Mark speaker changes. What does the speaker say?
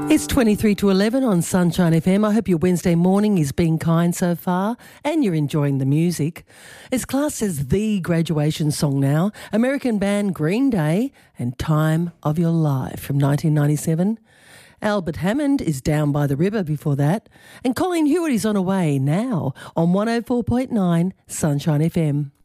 Speaker 1: It's 23 to 11 on Sunshine FM. I hope your Wednesday morning is being kind so far and you're enjoying the music. It's classed as the graduation song now. American band Green Day and Time of Your Life from 1997. Albert Hammond is Down by the River before that. And Colleen Hewitt is on her way now on 104.9 Sunshine FM.